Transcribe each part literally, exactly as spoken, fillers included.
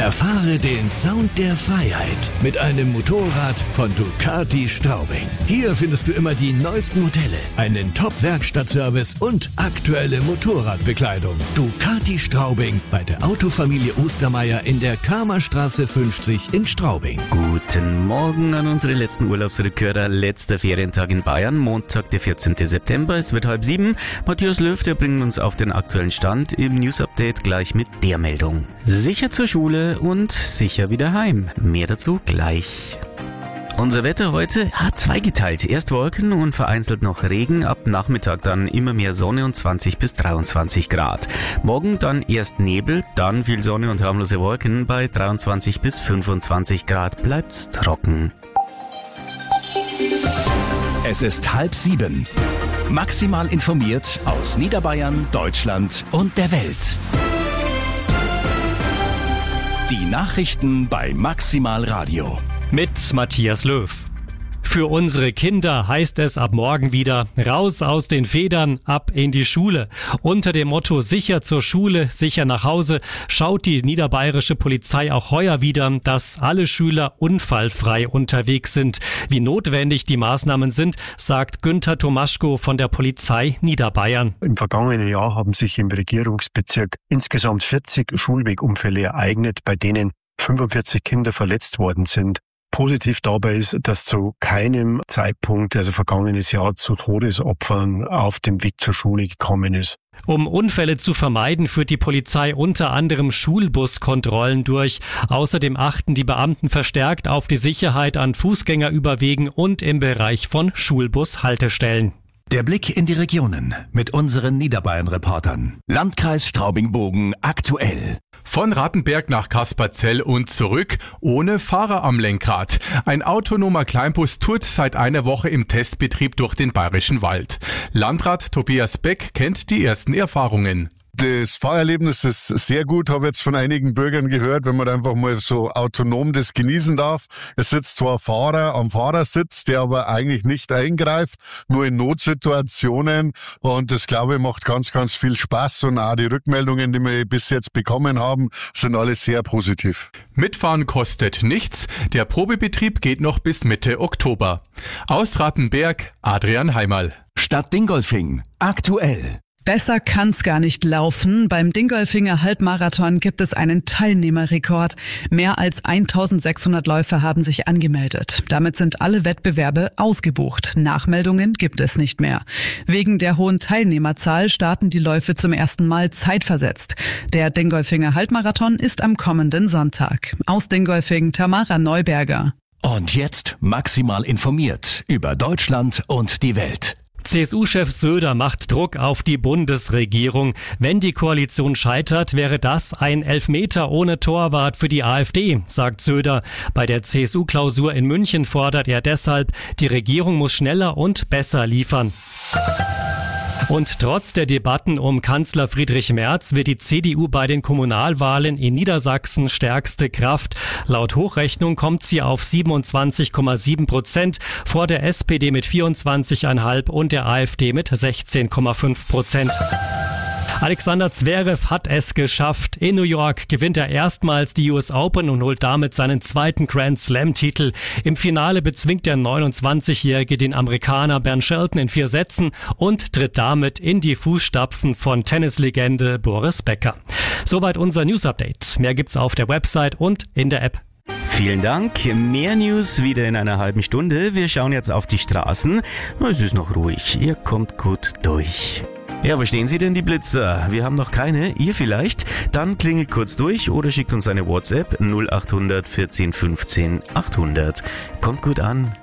Erfahre den Sound der Freiheit mit einem Motorrad von Ducati Straubing. Hier findest du immer die neuesten Modelle, einen Top-Werkstattservice und aktuelle Motorradbekleidung. Ducati Straubing bei der Autofamilie Ostermeier in der Kramerstraße fünfzig in Straubing. Guten Morgen an unsere letzten Urlaubsrückkehrer. Letzter Ferientag in Bayern, Montag, der vierzehnten September. Es wird halb sieben. Matthias Löw, der bringt uns auf den aktuellen Stand im News-Update gleich mit der Meldung. Sicher zur Schule und sicher wieder heim. Mehr dazu gleich. Unser Wetter heute hat zweigeteilt. Erst Wolken und vereinzelt noch Regen, ab Nachmittag dann immer mehr Sonne und zwanzig bis dreiundzwanzig Grad. Morgen dann erst Nebel, dann viel Sonne und harmlose Wolken. Bei dreiundzwanzig bis fünfundzwanzig Grad bleibt's trocken. Es ist halb sieben. Maximal informiert aus Niederbayern, Deutschland und der Welt. Die Nachrichten bei Maximal Radio. Mit Matthias Löw. Für unsere Kinder heißt es ab morgen wieder raus aus den Federn, ab in die Schule. Unter dem Motto sicher zur Schule, sicher nach Hause schaut die niederbayerische Polizei auch heuer wieder, dass alle Schüler unfallfrei unterwegs sind. Wie notwendig die Maßnahmen sind, sagt Günther Tomaschko von der Polizei Niederbayern. Im vergangenen Jahr haben sich im Regierungsbezirk insgesamt vierzig Schulwegunfälle ereignet, bei denen fünfundvierzig Kinder verletzt worden sind. Positiv dabei ist, dass zu keinem Zeitpunkt, also vergangenes Jahr, zu Todesopfern auf dem Weg zur Schule gekommen ist. Um Unfälle zu vermeiden, führt die Polizei unter anderem Schulbuskontrollen durch. Außerdem achten die Beamten verstärkt auf die Sicherheit an Fußgängerüberwegen und im Bereich von Schulbushaltestellen. Der Blick in die Regionen mit unseren Niederbayern-Reportern. Landkreis Straubing-Bogen aktuell. Von Rattenberg nach Kasperzell und zurück, ohne Fahrer am Lenkrad. Ein autonomer Kleinbus tourt seit einer Woche im Testbetrieb durch den Bayerischen Wald. Landrat Tobias Beck kennt die ersten Erfahrungen. Das Fahrerlebnis ist sehr gut, habe jetzt von einigen Bürgern gehört, wenn man einfach mal so autonom das genießen darf. Es sitzt zwar ein Fahrer am Fahrersitz, der aber eigentlich nicht eingreift, nur in Notsituationen, und das, glaube ich, macht ganz, ganz viel Spaß, und auch die Rückmeldungen, die wir bis jetzt bekommen haben, sind alle sehr positiv. Mitfahren kostet nichts, der Probebetrieb geht noch bis Mitte Oktober. Aus Rattenberg, Adrian Heimerl. Stadt Dingolfing aktuell. Besser kann's gar nicht laufen. Beim Dingolfinger Halbmarathon gibt es einen Teilnehmerrekord. Mehr als eintausendsechshundert Läufer haben sich angemeldet. Damit sind alle Wettbewerbe ausgebucht. Nachmeldungen gibt es nicht mehr. Wegen der hohen Teilnehmerzahl starten die Läufe zum ersten Mal zeitversetzt. Der Dingolfinger Halbmarathon ist am kommenden Sonntag. Aus Dingolfing, Tamara Neuberger. Und jetzt maximal informiert über Deutschland und die Welt. C S U-Chef Söder macht Druck auf die Bundesregierung. Wenn die Koalition scheitert, wäre das ein Elfmeter ohne Torwart für die AfD, sagt Söder. Bei der C S U-Klausur in München fordert er deshalb, die Regierung muss schneller und besser liefern. Und trotz der Debatten um Kanzler Friedrich Merz wird die C D U bei den Kommunalwahlen in Niedersachsen stärkste Kraft. Laut Hochrechnung kommt sie auf siebenundzwanzig Komma sieben Prozent, vor der S P D mit vierundzwanzig Komma fünf und der AfD mit sechzehn Komma fünf Prozent. Alexander Zverev hat es geschafft. In New York gewinnt er erstmals die U S Open und holt damit seinen zweiten Grand Slam-Titel. Im Finale bezwingt der neunundzwanzigjährige den Amerikaner Bernd Shelton in vier Sätzen und tritt damit in die Fußstapfen von Tennislegende Boris Becker. Soweit unser News-Update. Mehr gibt's auf der Website und in der App. Vielen Dank. Mehr News wieder in einer halben Stunde. Wir schauen jetzt auf die Straßen. Es ist noch ruhig. Ihr kommt gut durch. Ja, wo stehen Sie denn, die Blitzer? Wir haben noch keine, ihr vielleicht? Dann klingelt kurz durch oder schickt uns eine WhatsApp null acht hundert vierzehn fünfzehn achthundert. Kommt gut an.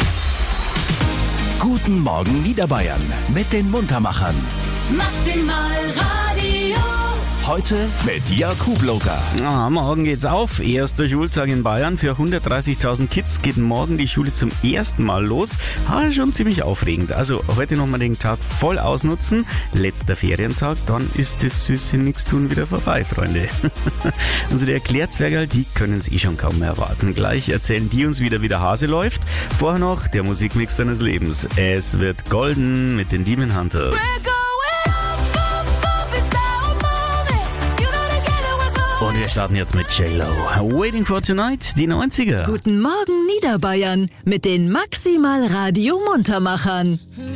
Guten Morgen Niederbayern mit den Muntermachern. Maximal Radio. Heute mit Jakub Loka. Ah, morgen geht's auf. Erster Schultag in Bayern. Für hundertdreißigtausend Kids geht morgen die Schule zum ersten Mal los. Ah, schon ziemlich aufregend. Also heute nochmal den Tag voll ausnutzen. Letzter Ferientag, dann ist das süße Nixtun wieder vorbei, Freunde. Also die Erklärzwergerl, die können es eh schon kaum mehr erwarten. Gleich erzählen die uns wieder, wie der Hase läuft. Vorher noch der Musikmix deines Lebens. Es wird golden mit den Demon Hunters. Und Wir starten jetzt mit J-Lo. Waiting for Tonight, die neunziger. Guten Morgen Niederbayern mit den Maximal Radio Muntermachern.